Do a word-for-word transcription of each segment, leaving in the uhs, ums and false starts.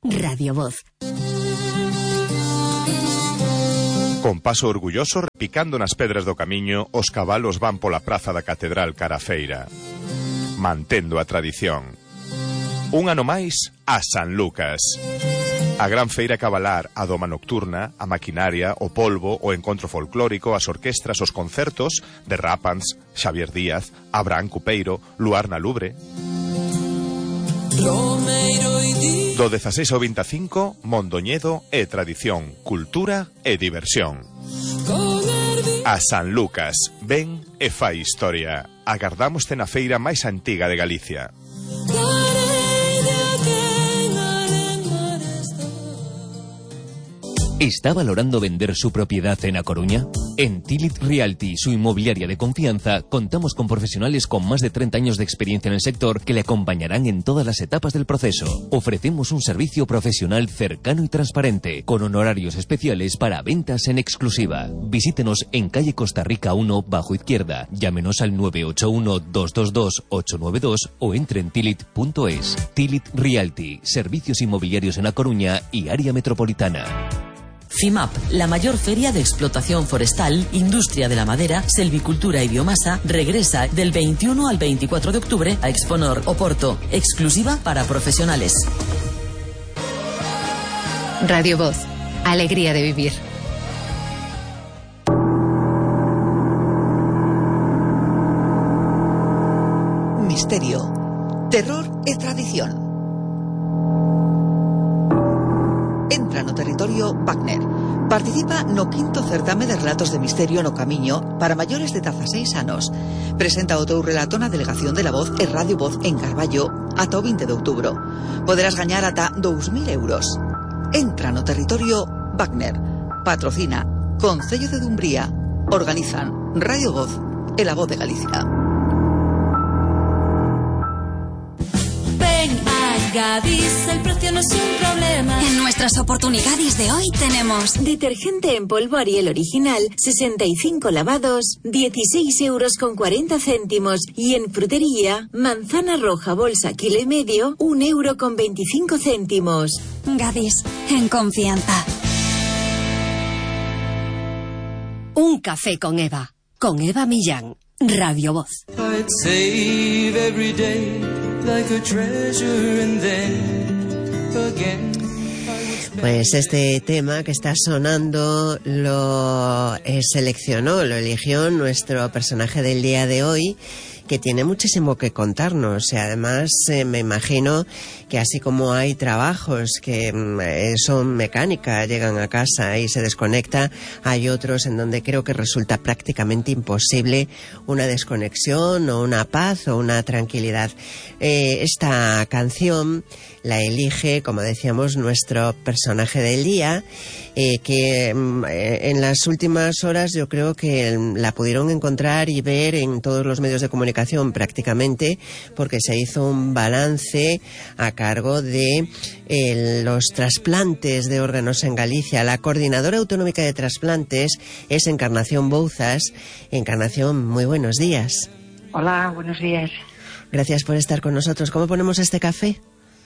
Radio Voz. Con paso orgulloso, picando nas pedras do camiño, os cabalos van pola praza da Catedral cara a feira, mantendo a tradición. Un ano máis a San Lucas. A gran feira cabalar, a doma nocturna, a maquinaria, o polvo, o encontro folclórico, as orquestras, os concertos de Rapans, Xavier Díaz, Abraham Cupeiro, Luar na Lubre. Do dezaseis ao veinticinco, Mondoñedo é tradición, cultura e diversión. A San Lucas, ven e fai historia. Agardámoste na feira máis antiga de Galicia. ¿Está valorando vender su propiedad en A Coruña? En Tilit Realty, su inmobiliaria de confianza, contamos con profesionales con más de treinta años de experiencia en el sector que le acompañarán en todas las etapas del proceso. Ofrecemos un servicio profesional cercano y transparente, con honorarios especiales para ventas en exclusiva. Visítenos en calle Costa Rica uno, bajo izquierda. Llámenos al nueve ocho uno, dos dos dos, ocho nueve dos o entre en tilit punto es. Tilit Realty, servicios inmobiliarios en A Coruña y área metropolitana. FIMAP, la mayor feria de explotación forestal, industria de la madera, selvicultura y biomasa, regresa del veintiuno al veinticuatro de octubre a Exponor, Oporto, exclusiva para profesionales. Radio Voz, alegría de vivir. Misterio, terror e tradición. Entra no territorio Wagner. Participa no quinto certame de relatos de misterio no Camiño para maiores de dezaseis anos. Presenta o teu relato na Delegación de la Voz e Radio Voz en Carballo ata o vinte de outubro. Poderás gañar ata dous mil euros. Entra no territorio Wagner. Patrocina Concello de Dumbría. Organizan Radio Voz e la Voz de Galicia. Gadis, el precio no es un problema. En nuestras oportunidades de hoy tenemos detergente en polvo Ariel original, sesenta y cinco lavados, dieciséis euros con cuarenta céntimos. Y en frutería, manzana roja bolsa kilo y medio, un euro con veinticinco céntimos. Gadis, en confianza. Un café con Eva, con Eva Millán, Radio Voz. I'd save every day like a treasure and then again. Pues este tema que está sonando lo eh, seleccionó, lo eligió nuestro personaje del día de hoy, que tiene muchísimo que contarnos y además eh, me imagino que así como hay trabajos que eh, son mecánica, llegan a casa y se desconecta, hay otros en donde creo que resulta prácticamente imposible una desconexión o una paz o una tranquilidad. Eh, esta canción la elige, como decíamos, nuestro personaje del día, eh, que eh, en las últimas horas yo creo que la pudieron encontrar y ver en todos los medios de comunicación prácticamente, porque se hizo un balance a cargo de eh, los trasplantes de órganos en Galicia. La Coordinadora Autonómica de Trasplantes es Encarnación Bouzas. Encarnación, muy buenos días. Hola, buenos días. Gracias por estar con nosotros. ¿Cómo ponemos este café?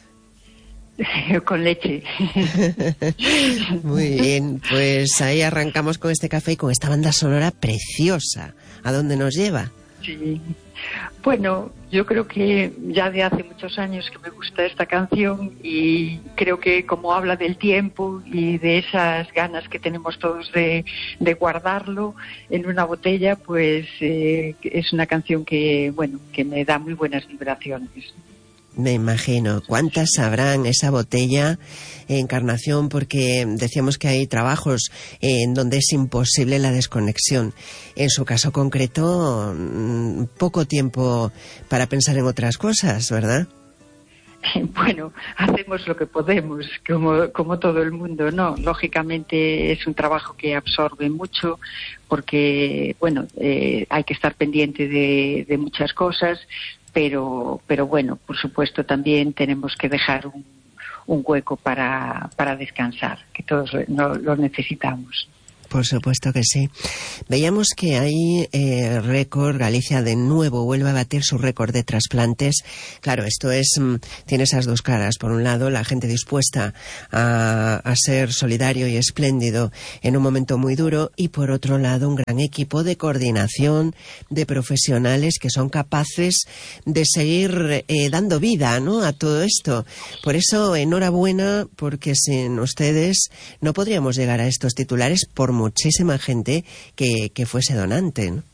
Con leche. Muy bien, pues ahí arrancamos con este café y con esta banda sonora preciosa. ¿A dónde nos lleva? Sí, bueno, yo creo que ya de hace muchos años que me gusta esta canción y creo que como habla del tiempo y de esas ganas que tenemos todos de, de guardarlo en una botella, pues eh, es una canción que, bueno, que me da muy buenas vibraciones. Me imagino. ¿Cuántas habrán esa botella, Encarnación? Porque decíamos que hay trabajos en donde es imposible la desconexión. En su caso concreto, poco tiempo para pensar en otras cosas, ¿verdad? Bueno, hacemos lo que podemos, como, como todo el mundo, ¿no? Lógicamente es un trabajo que absorbe mucho porque, bueno, eh, hay que estar pendiente de, de muchas cosas. Pero, pero bueno, por supuesto también tenemos que dejar un, un hueco para, para descansar, que todos lo, lo necesitamos. Por supuesto que sí. Veíamos que hay eh, récord, Galicia de nuevo vuelve a batir su récord de trasplantes. Claro, esto es tiene esas dos caras. Por un lado, la gente dispuesta a, a ser solidario y espléndido en un momento muy duro, y por otro lado, un gran equipo de coordinación de profesionales que son capaces de seguir eh, dando vida, ¿no?, a todo esto. Por eso, enhorabuena, porque sin ustedes no podríamos llegar a estos titulares por muchísima gente que, que fuese donante, ¿no?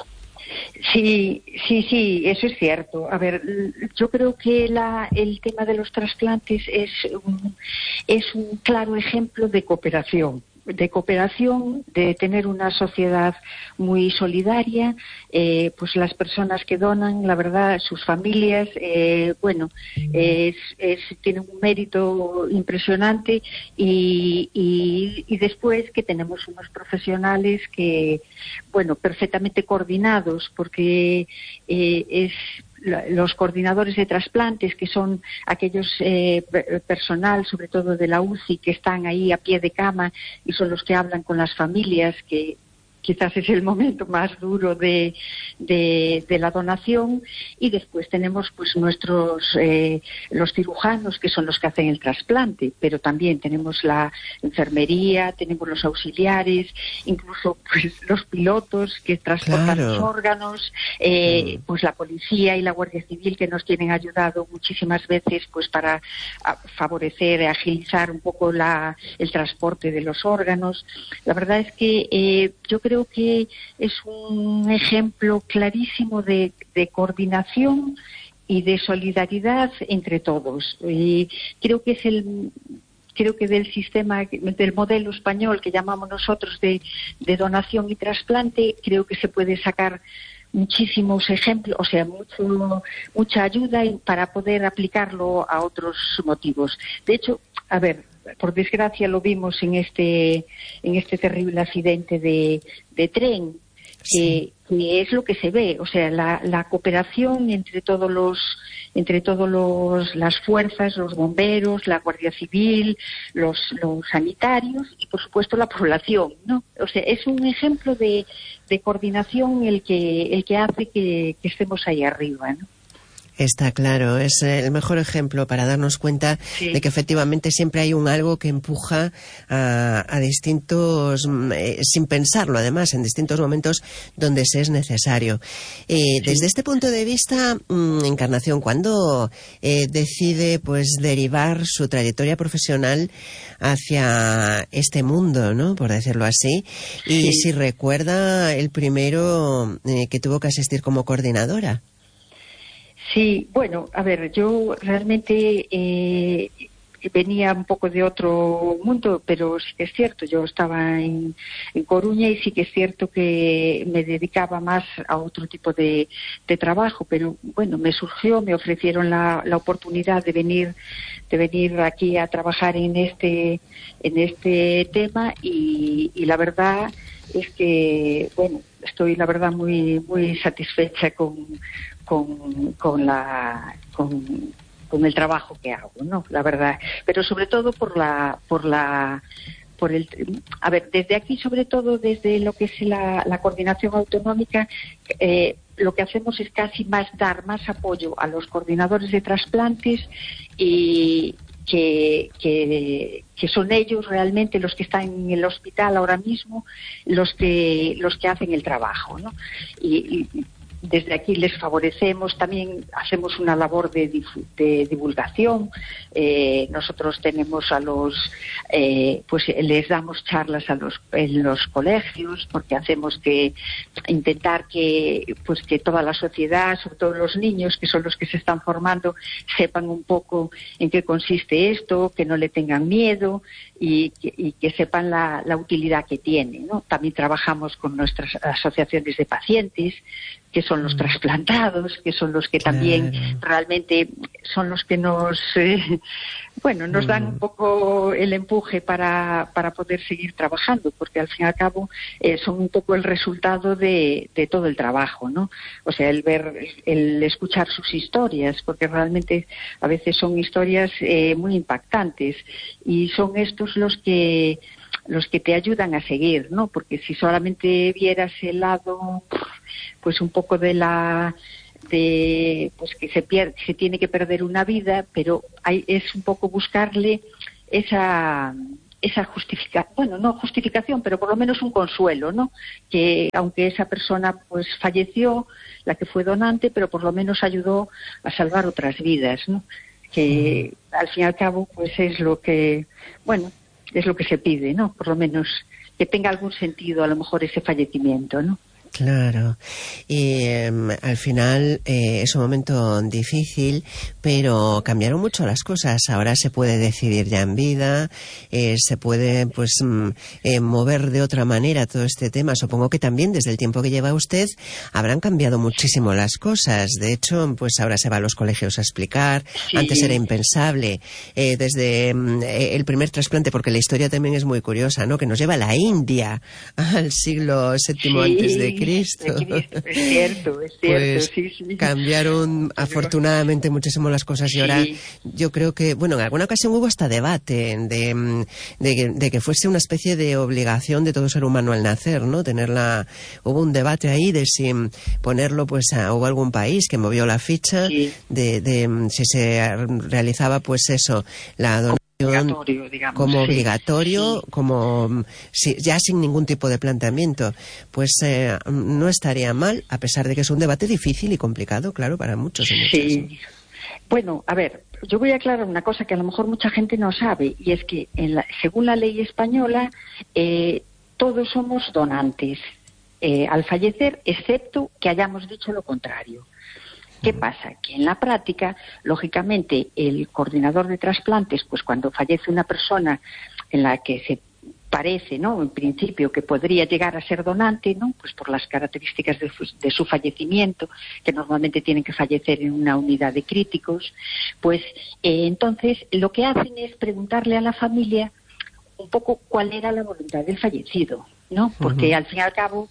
Sí, sí, sí, eso es cierto. A ver, yo creo que la, el tema de los trasplantes es un, es un claro ejemplo de cooperación. de cooperación, de tener una sociedad muy solidaria, eh, pues las personas que donan, la verdad, sus familias, eh, bueno, es, es, tienen un mérito impresionante, y, y, y después que tenemos unos profesionales que, bueno, perfectamente coordinados, porque eh, es los coordinadores de trasplantes, que son aquellos eh, personal, sobre todo de la U C I, que están ahí a pie de cama y son los que hablan con las familias, que quizás es el momento más duro de, de, de la donación. Y después tenemos pues nuestros eh, los cirujanos, que son los que hacen el trasplante, pero también tenemos la enfermería, tenemos los auxiliares, incluso pues los pilotos que transportan claro. los órganos, eh, mm. pues la policía y la Guardia Civil, que nos tienen ayudado muchísimas veces pues para favorecer, agilizar un poco la, el transporte de los órganos. La verdad es que eh, yo creo Creo que es un ejemplo clarísimo de, de coordinación y de solidaridad entre todos. Y creo que es el creo que del sistema, del modelo español que llamamos nosotros de, de donación y trasplante, creo que se puede sacar muchísimos ejemplos, o sea, mucho, mucha ayuda para poder aplicarlo a otros motivos. De hecho, a ver, por desgracia lo vimos en este en este terrible accidente de, de tren, sí. que, que es lo que se ve, o sea, la, la cooperación entre todos los entre todos los las fuerzas, los bomberos, la Guardia Civil, los los sanitarios y por supuesto la población, ¿no? O sea, es un ejemplo de, de coordinación el que el que hace que, que estemos ahí arriba, ¿no? Está claro, es el mejor ejemplo para darnos cuenta sí. de que efectivamente siempre hay un algo que empuja a, a distintos, eh, sin pensarlo además, en distintos momentos donde se es necesario. Eh, sí. Desde este punto de vista, mmm, Encarnación, ¿cuándo eh, decide pues derivar su trayectoria profesional hacia este mundo, ¿no?, por decirlo así? Y sí. si recuerda el primero eh, que tuvo que asistir como coordinadora. Sí, bueno, a ver, yo realmente eh, venía un poco de otro mundo, pero sí que es cierto, yo estaba en, en Coruña y sí que es cierto que me dedicaba más a otro tipo de, de trabajo, pero bueno, me surgió, me ofrecieron la, la oportunidad de venir de venir aquí a trabajar en este en este tema y, y la verdad es que, bueno, estoy la verdad muy muy satisfecha con con, con la con, con el trabajo que hago, ¿no? La verdad, pero sobre todo por la por la por el a ver, desde aquí, sobre todo desde lo que es la, la coordinación autonómica, eh, lo que hacemos es casi más dar más apoyo a los coordinadores de trasplantes y Que, que, que son ellos realmente los que están en el hospital ahora mismo, los que los que hacen el trabajo, ¿no? Y, y desde aquí les favorecemos, también hacemos una labor de, de divulgación. Eh, nosotros tenemos a los, eh, pues les damos charlas a los en los colegios, porque hacemos que intentar que, pues que toda la sociedad, sobre todo los niños, que son los que se están formando, sepan un poco en qué consiste esto, que no le tengan miedo y que, y que sepan la, la utilidad que tiene, ¿no? También trabajamos con nuestras asociaciones de pacientes, que son los trasplantados, que son los que también claro. realmente son los que nos eh, bueno nos dan un poco el empuje para, para poder seguir trabajando, porque al fin y al cabo eh, son un poco el resultado de, de todo el trabajo, ¿no? O sea, el ver, el escuchar sus historias, porque realmente a veces son historias eh, muy impactantes y son estos los que los que te ayudan a seguir, ¿no? Porque si solamente vieras el lado, pues un poco de la de pues que se pierde, se tiene que perder una vida, pero hay, es un poco buscarle esa esa justificación, bueno, no justificación, pero por lo menos un consuelo, ¿no? Que aunque esa persona pues falleció, la que fue donante, pero por lo menos ayudó a salvar otras vidas, ¿no? Que mm. al fin y al cabo pues es lo que, bueno, es lo que se pide, ¿no? Por lo menos que tenga algún sentido a lo mejor ese fallecimiento, ¿no? Claro, y eh, al final eh, es un momento difícil, pero cambiaron mucho las cosas. Ahora se puede decidir ya en vida, eh, se puede pues mm, eh, mover de otra manera todo este tema. Supongo que también desde el tiempo que lleva usted habrán cambiado muchísimo las cosas. De hecho, pues ahora se va a los colegios a explicar. Sí. Antes era impensable. Eh, desde mm, el primer trasplante, porque la historia también es muy curiosa, ¿no? Que nos lleva a la India al siglo séptimo sí. antes de Cristo. Cristo. Es cierto, es cierto, pues sí, sí. Cambiaron afortunadamente muchísimo las cosas y ahora sí. Yo creo que, bueno, en alguna ocasión hubo hasta debate de, de, de que fuese una especie de obligación de todo ser humano al nacer, ¿no? Tenerla, hubo un debate ahí de si ponerlo, pues a, hubo algún país que movió la ficha sí. de, de si se realizaba, pues eso, la donación obligatorio, digamos, como sí. obligatorio, sí. como si, ya sin ningún tipo de planteamiento, pues eh, no estaría mal, a pesar de que es un debate difícil y complicado, claro, para muchos y muchas. Sí. Bueno, a ver, yo voy a aclarar una cosa que a lo mejor mucha gente no sabe, y es que en la, según la ley española, eh, todos somos donantes eh, al fallecer, excepto que hayamos dicho lo contrario. ¿Qué pasa? Que en la práctica, lógicamente, el coordinador de trasplantes, pues cuando fallece una persona en la que se parece, ¿no?, en principio que podría llegar a ser donante, ¿no?, pues por las características de su, de su fallecimiento, que normalmente tienen que fallecer en una unidad de críticos, pues eh, entonces lo que hacen es preguntarle a la familia un poco cuál era la voluntad del fallecido, ¿no? Porque uh-huh. al fin y al cabo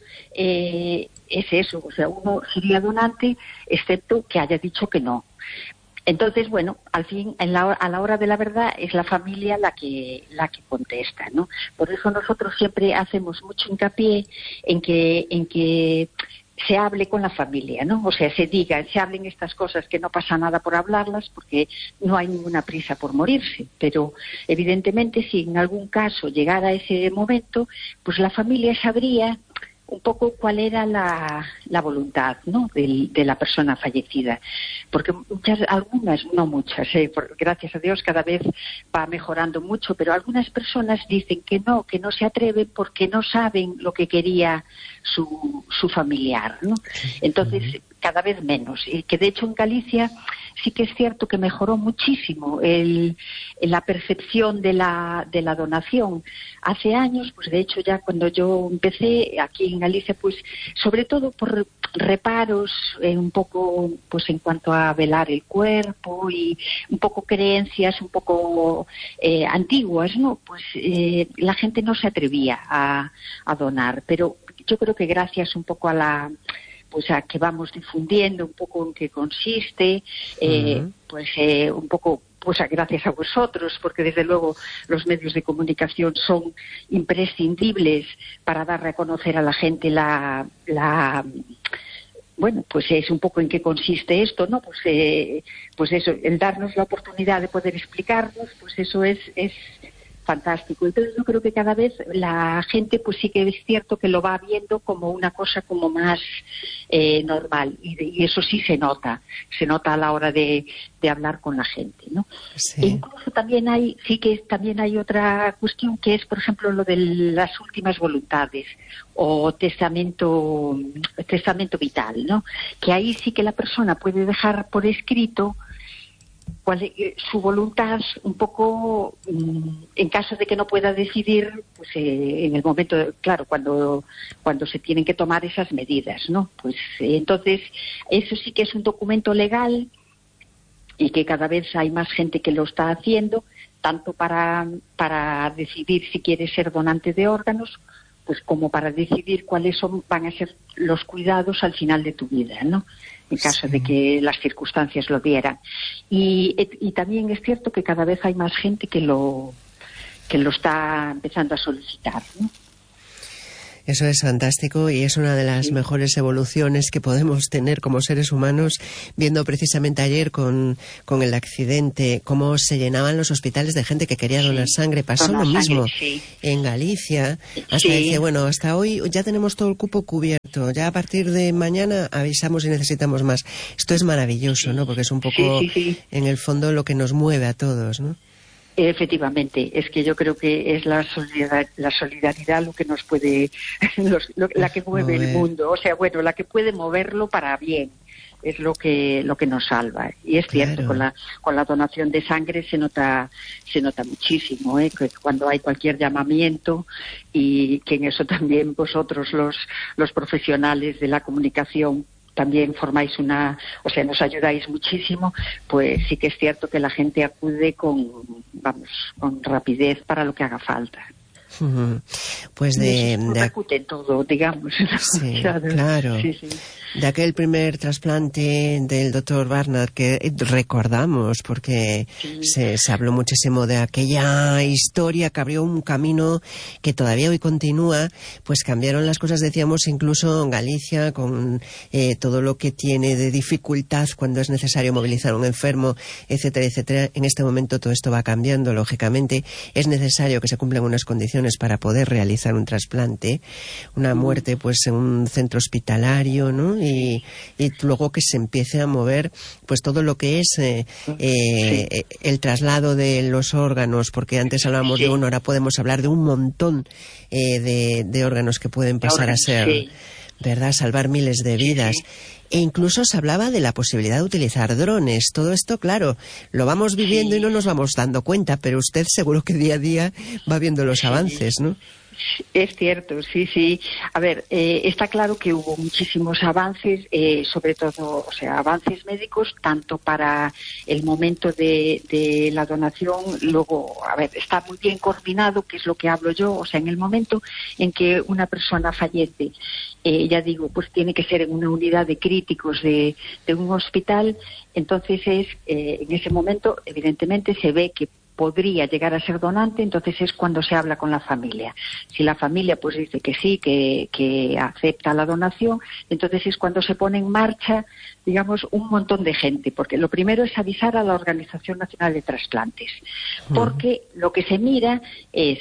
eh, es eso, o sea, uno sería donante excepto que haya dicho que no. Entonces, bueno, al fin, en la, a la hora de la verdad es la familia la que la que contesta, ¿no? Por eso nosotros siempre hacemos mucho hincapié en que en que se hable con la familia, ¿no? O sea, se diga, se hablen estas cosas, que no pasa nada por hablarlas, porque no hay ninguna prisa por morirse. Pero, evidentemente, si en algún caso llegara ese momento, pues la familia sabría un poco cuál era la, la voluntad, ¿no?, de, de la persona fallecida. Porque muchas, algunas, no muchas, eh, por, gracias a Dios cada vez va mejorando mucho, pero algunas personas dicen que no, que no se atreven porque no saben lo que quería su, su familiar, ¿no? Entonces, cada vez menos. Y que de hecho en Galicia sí que es cierto que mejoró muchísimo el, la percepción de la, de la donación. Hace años, pues de hecho ya cuando yo empecé aquí en Galicia, pues sobre todo por reparos eh, un poco pues en cuanto a velar el cuerpo y un poco creencias un poco eh, antiguas, ¿no? Pues eh, la gente no se atrevía a, a donar, pero yo creo que gracias un poco a la pues a que vamos difundiendo un poco en qué consiste, eh, uh-huh. pues eh, un poco pues a, gracias a vosotros, porque desde luego los medios de comunicación son imprescindibles para dar a conocer a la gente la, la bueno, pues es un poco en qué consiste esto, ¿no? Pues eh, pues eso, el darnos la oportunidad de poder explicarnos, pues eso es es fantástico. Entonces yo creo que cada vez la gente pues sí que es cierto que lo va viendo como una cosa como más eh, normal y, de, y eso sí se nota, se nota a la hora de, de hablar con la gente, ¿no? Sí. E incluso también hay, sí que también hay otra cuestión que es, por ejemplo, lo de las últimas voluntades o testamento, testamento vital, ¿no? Que ahí sí que la persona puede dejar por escrito cuál es su voluntad un poco en caso de que no pueda decidir pues eh, en el momento, claro, cuando cuando se tienen que tomar esas medidas, ¿no? Pues eh, entonces eso sí que es un documento legal y que cada vez hay más gente que lo está haciendo, tanto para para decidir si quiere ser donante de órganos, pues como para decidir cuáles son van a ser los cuidados al final de tu vida, ¿no? En caso sí. de que las circunstancias lo dieran. Y, y también es cierto que cada vez hay más gente que lo que lo está empezando a solicitar, ¿no? Eso es fantástico y es una de las sí. mejores evoluciones que podemos tener como seres humanos, viendo precisamente ayer con, con el accidente cómo se llenaban los hospitales de gente que quería donar sí. sangre. Pasó Donar lo mismo sangre, sí. en Galicia. Hasta sí. dice, bueno, hasta hoy ya tenemos todo el cupo cubierto, ya a partir de mañana avisamos si necesitamos más. Esto es maravilloso, ¿no? Porque es un poco, sí, sí, sí. en el fondo, lo que nos mueve a todos, ¿no? Efectivamente, es que yo creo que es la solidaridad, la solidaridad lo que nos puede, los, lo, la que mueve Mover. el mundo, o sea, bueno, la que puede moverlo para bien, es lo que lo que nos salva. Y es claro. cierto, con la con la donación de sangre se nota se nota muchísimo, ¿eh? Que cuando hay cualquier llamamiento, y que en eso también vosotros los los profesionales de la comunicación también formáis una, o sea, nos ayudáis muchísimo, pues sí que es cierto que la gente acude con, vamos, con rapidez para lo que haga falta. Pues de... repercute en todo, digamos. Sí, claro. Sí, sí. De aquel primer trasplante del doctor Barnard que recordamos, porque sí. se, se habló muchísimo de aquella historia que abrió un camino que todavía hoy continúa, pues cambiaron las cosas, decíamos, incluso en Galicia, con eh, todo lo que tiene de dificultad cuando es necesario movilizar a un enfermo, etcétera, etcétera. En este momento todo esto va cambiando, lógicamente. Es necesario que se cumplan unas condiciones para poder realizar un trasplante, una muerte pues en un centro hospitalario, ¿no? Y, y luego que se empiece a mover pues todo lo que es eh, eh, sí. el traslado de los órganos, porque antes hablábamos sí. de uno, ahora podemos hablar de un montón eh, de, de órganos que pueden pasar a ser, sí. ¿verdad? Salvar miles de vidas. Sí. E incluso se hablaba de la posibilidad de utilizar drones. Todo esto, claro, lo vamos viviendo sí. y no nos vamos dando cuenta, pero usted seguro que día a día va viendo los sí. avances, ¿no? Es cierto, sí, sí. A ver, eh, está claro que hubo muchísimos avances, eh, sobre todo, o sea, avances médicos, tanto para el momento de, de la donación, luego, a ver, está muy bien coordinado, que es lo que hablo yo, o sea, en el momento en que una persona fallece, eh, ya digo, pues tiene que ser en una unidad de críticos de, de un hospital, entonces es, eh, en ese momento, evidentemente, se ve que podría llegar a ser donante, entonces es cuando se habla con la familia. Si la familia pues dice que sí, que, que acepta la donación, entonces es cuando se pone en marcha, digamos, un montón de gente, porque lo primero es avisar a la Organización Nacional de Trasplantes, porque uh-huh. lo que se mira es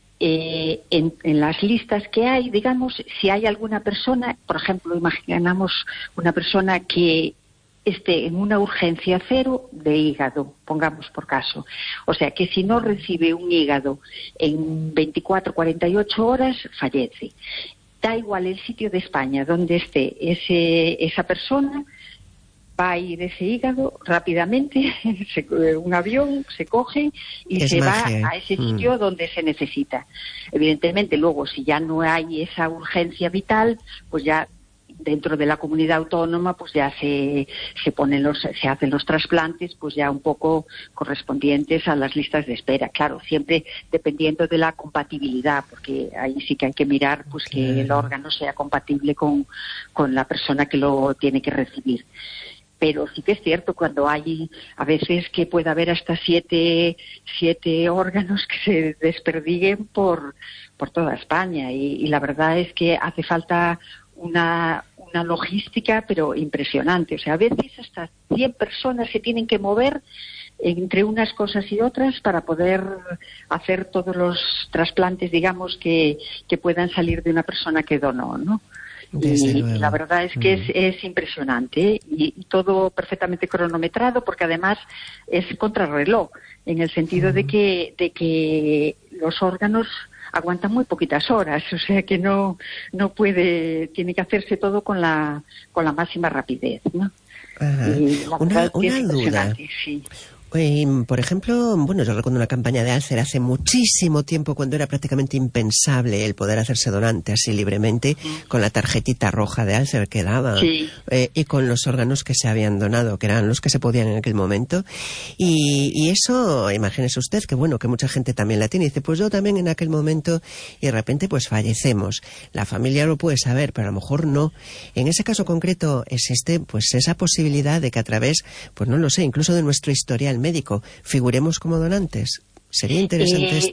eh, en, en las listas que hay, digamos, si hay alguna persona, por ejemplo, imaginamos una persona que esté en una urgencia cero de hígado, pongamos por caso. O sea, que si no recibe un hígado en veinticuatro, cuarenta y ocho horas, fallece. Da igual el sitio de España donde esté ese, esa persona, va a ir ese hígado rápidamente, se, un avión se coge y es se magia. va a ese sitio mm. donde se necesita. Evidentemente, luego, si ya no hay esa urgencia vital, pues ya dentro de la comunidad autónoma pues ya se se ponen los se hacen los trasplantes pues ya un poco correspondientes a las listas de espera, claro, siempre dependiendo de la compatibilidad, porque ahí sí que hay que mirar pues que claro. el órgano sea compatible con con la persona que lo tiene que recibir. Pero sí que es cierto, cuando hay a veces que puede haber hasta siete siete órganos que se desperdiguen por por toda España, y, y la verdad es que hace falta una una logística pero impresionante, o sea, a veces hasta cien personas se tienen que mover entre unas cosas y otras para poder hacer todos los trasplantes, digamos, que, que puedan salir de una persona que donó, ¿no? Y la verdad es que mm. es, es impresionante, ¿eh? y, y todo perfectamente cronometrado, porque además es contrarreloj, en el sentido mm. de que de que los órganos aguantan muy poquitas horas, o sea que no no puede, tiene que hacerse todo con la con la máxima rapidez, ¿no? Ajá. Y la una una duda. Sí. Eh, por ejemplo, bueno, yo recuerdo una campaña de Alcer hace muchísimo tiempo, cuando era prácticamente impensable el poder hacerse donante así libremente, mm. con la tarjetita roja de Alcer que daba, sí. eh, y con los órganos que se habían donado, que eran los que se podían en aquel momento. Y, y eso, imagínese usted, que bueno, que mucha gente también la tiene. Y dice, pues yo también en aquel momento, y de repente pues fallecemos. La familia lo puede saber, pero a lo mejor no. En ese caso concreto existe pues esa posibilidad de que a través, pues no lo sé, incluso de nuestro historial médico, figuremos como donantes. Sería interesante eh, esto, ¿eh?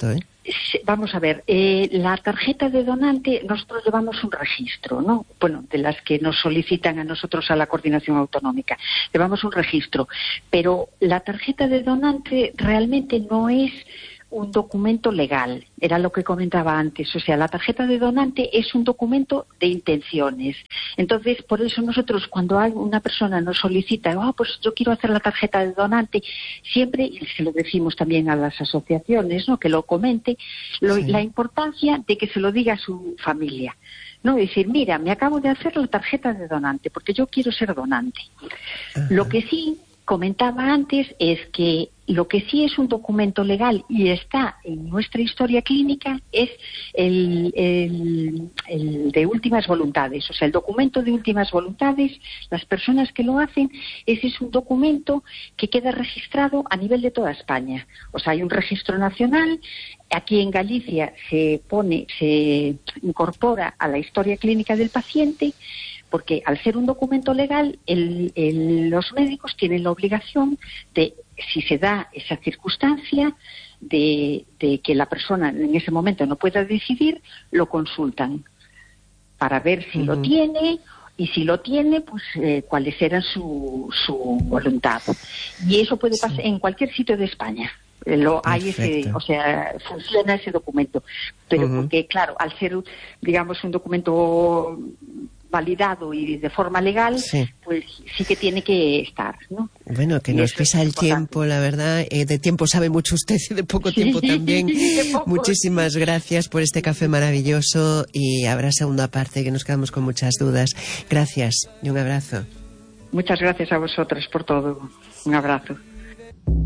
Vamos a ver, eh, la tarjeta de donante, nosotros llevamos un registro, ¿no? Bueno, de las que nos solicitan a nosotros a la Coordinación Autonómica. Llevamos un registro, pero la tarjeta de donante realmente no es un documento legal, era lo que comentaba antes. O sea, la tarjeta de donante es un documento de intenciones. Entonces, por eso nosotros, cuando hay una persona nos solicita, oh, pues yo quiero hacer la tarjeta de donante, siempre, y se lo decimos también a las asociaciones, ¿no?, que lo comente, lo, sí. la importancia de que se lo diga a su familia. No, decir, mira, me acabo de hacer la tarjeta de donante porque yo quiero ser donante. Ajá. Lo que sí comentaba antes es que lo que sí es un documento legal y está en nuestra historia clínica es el, el, el de últimas voluntades. O sea, el documento de últimas voluntades, las personas que lo hacen, ese es un documento que queda registrado a nivel de toda España. O sea, hay un registro nacional. Aquí en Galicia se pone, se incorpora a la historia clínica del paciente, porque al ser un documento legal, el, el, los médicos tienen la obligación de, si se da esa circunstancia, de, de que la persona en ese momento no pueda decidir, lo consultan para ver si uh-huh. lo tiene, y si lo tiene, pues eh, cuáles eran su, su voluntad. Y eso puede pasar sí. en cualquier sitio de España. Lo hay ese, o sea, funciona ese documento. Pero uh-huh. porque, claro, al ser, digamos, un documento validado y de forma legal, sí. pues sí que tiene que estar, ¿no? Bueno, que y nos pisa el tiempo, la verdad. Eh, de tiempo sabe mucho usted y de poco sí, tiempo también. Poco. Muchísimas gracias por este café maravilloso y habrá segunda parte que nos quedamos con muchas dudas. Gracias y un abrazo. Muchas gracias a vosotros por todo. Un abrazo.